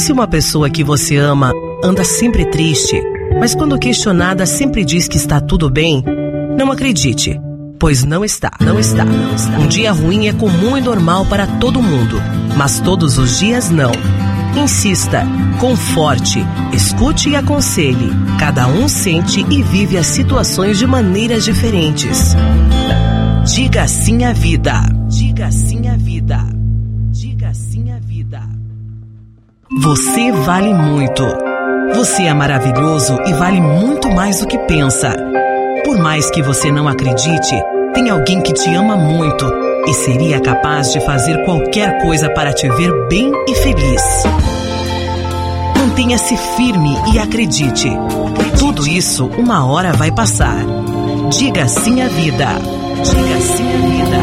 se uma pessoa que você ama anda sempre triste, mas quando questionada sempre diz que está tudo bem, não acredite, pois não está. Um dia ruim é comum e normal para todo mundo, mas todos os dias não. Insista, conforte, escute e aconselhe. Cada um sente e vive as situações de maneiras diferentes. Diga sim à vida. Diga sim à vida. Diga sim à vida. Você vale muito. Você é maravilhoso e vale muito mais do que pensa. Por mais que você não acredite, tem alguém que te ama muito e seria capaz de fazer qualquer coisa para te ver bem e feliz. Mantenha-se firme e acredite. Tudo isso uma hora vai passar. Diga sim à vida. Diga sim à vida.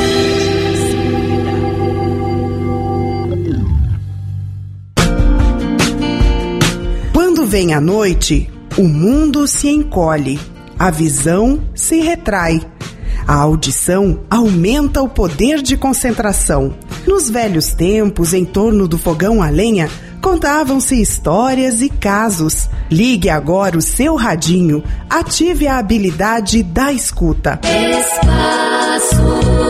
Quando vem a noite, o mundo se encolhe, a visão se retrai. A audição aumenta o poder de concentração. Nos velhos tempos, em torno do fogão a lenha, contavam-se histórias e casos. Ligue agora o seu radinho, ative a habilidade da escuta. Espaço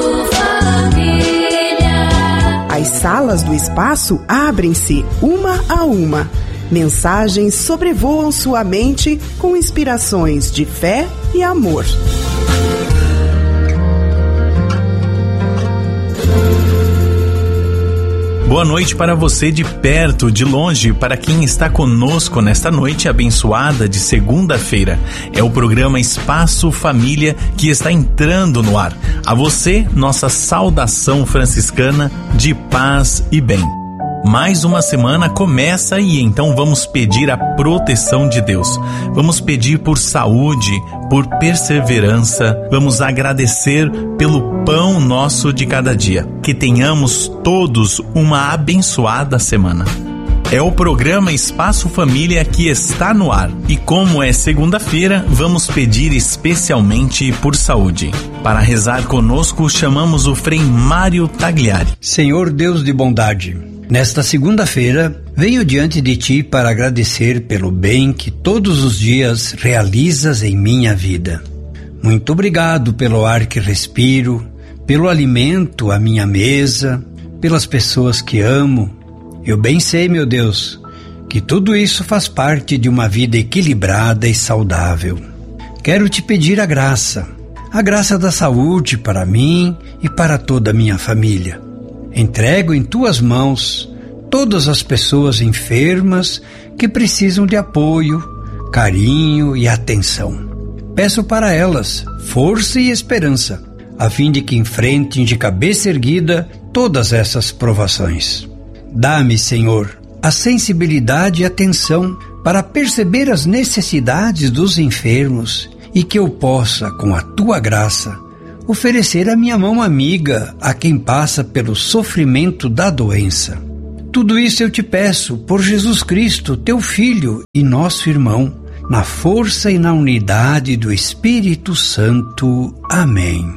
Família. As salas do espaço abrem-se uma a uma. Mensagens sobrevoam sua mente com inspirações de fé e amor. Boa noite para você de perto, de longe, para quem está conosco nesta noite abençoada de segunda-feira. É o programa Espaço Família que está entrando no ar. A você, nossa saudação franciscana de paz e bem. Mais uma semana começa e então vamos pedir a proteção de Deus. Vamos pedir por saúde, por perseverança. Vamos agradecer pelo pão nosso de cada dia. Que tenhamos todos uma abençoada semana. É o programa Espaço Família que está no ar. E como é segunda-feira, vamos pedir especialmente por saúde. Para rezar conosco, chamamos o Frei Mário Tagliari. Senhor Deus de bondade, nesta segunda-feira, venho diante de Ti para agradecer pelo bem que todos os dias realizas em minha vida. Muito obrigado pelo ar que respiro, pelo alimento à minha mesa, pelas pessoas que amo. Eu bem sei, meu Deus, que tudo isso faz parte de uma vida equilibrada e saudável. Quero Te pedir a graça da saúde para mim e para toda a minha família. Entrego em Tuas mãos todas as pessoas enfermas que precisam de apoio, carinho e atenção. Peço para elas força e esperança, a fim de que enfrentem de cabeça erguida todas essas provações. Dá-me, Senhor, a sensibilidade e atenção para perceber as necessidades dos enfermos e que eu possa, com a Tua graça, oferecer a minha mão amiga a quem passa pelo sofrimento da doença. Tudo isso eu te peço por Jesus Cristo, Teu Filho e nosso irmão, na força e na unidade do Espírito Santo. Amém.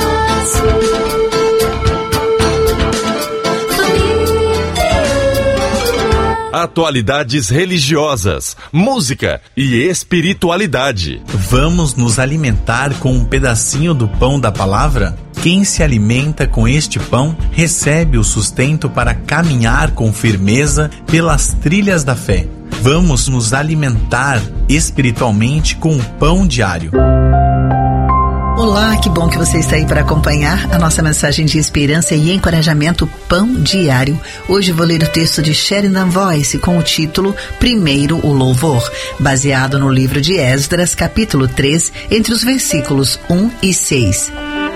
Atualidades religiosas, música e espiritualidade. Vamos nos alimentar com um pedacinho do pão da palavra? Quem se alimenta com este pão recebe o sustento para caminhar com firmeza pelas trilhas da fé. Vamos nos alimentar espiritualmente com o pão diário. Olá, que bom que você está aí para acompanhar a nossa mensagem de esperança e encorajamento Pão Diário. Hoje vou ler o texto de Sheridan Voice com o título Primeiro o Louvor, baseado no livro de Esdras, capítulo 3, entre os versículos 1 e 6.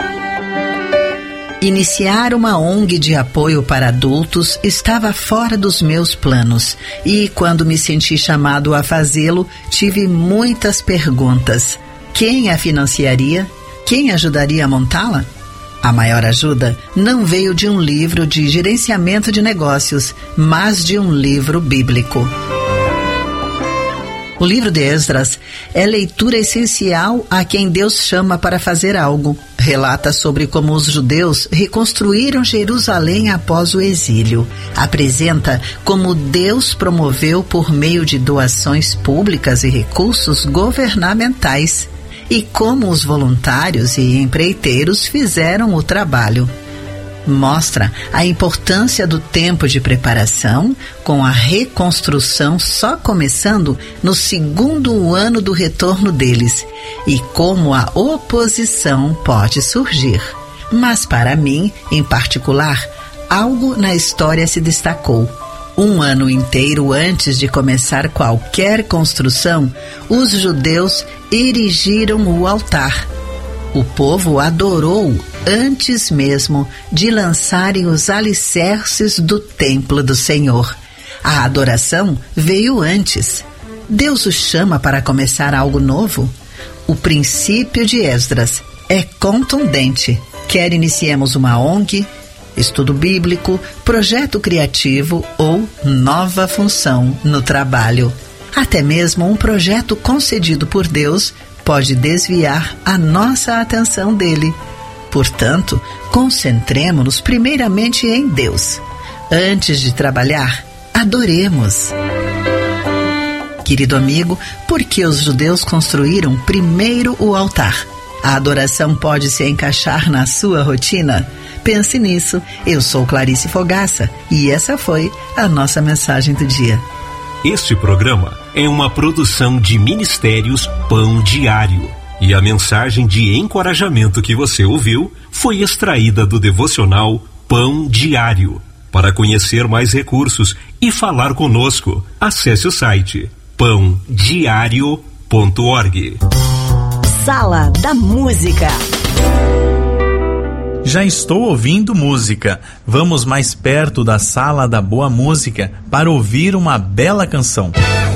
Iniciar uma ONG de apoio para adultos estava fora dos meus planos e, quando me senti chamado a fazê-lo, tive muitas perguntas. Quem a financiaria? Quem ajudaria a montá-la? A maior ajuda não veio de um livro de gerenciamento de negócios, mas de um livro bíblico. O livro de Esdras é leitura essencial a quem Deus chama para fazer algo. Relata sobre como os judeus reconstruíram Jerusalém após o exílio. Apresenta como Deus promoveu por meio de doações públicas e recursos governamentais. E como os voluntários e empreiteiros fizeram o trabalho. Mostra a importância do tempo de preparação, com a reconstrução só começando no segundo ano do retorno deles, e como a oposição pode surgir. Mas para mim, em particular, algo na história se destacou. Um ano inteiro antes de começar qualquer construção, os judeus erigiram o altar. O povo adorou antes mesmo de lançarem os alicerces do templo do Senhor. A adoração veio antes. Deus os chama para começar algo novo. O princípio de Esdras é contundente. Quer iniciemos uma ONG, estudo bíblico, projeto criativo ou nova função no trabalho. Até mesmo um projeto concedido por Deus pode desviar a nossa atenção dele. Portanto, concentremo-nos primeiramente em Deus. Antes de trabalhar, adoremos. Querido amigo, por que os judeus construíram primeiro o altar? A adoração pode se encaixar na sua rotina? Pense nisso. Eu sou Clarice Fogaça e essa foi a nossa mensagem do dia. Este programa é uma produção de Ministérios Pão Diário. E a mensagem de encorajamento que você ouviu foi extraída do devocional Pão Diário. Para conhecer mais recursos e falar conosco, acesse o site pãodiario.org. Sala da Música. Já estou ouvindo música. Vamos mais perto da Sala da Boa Música para ouvir uma bela canção.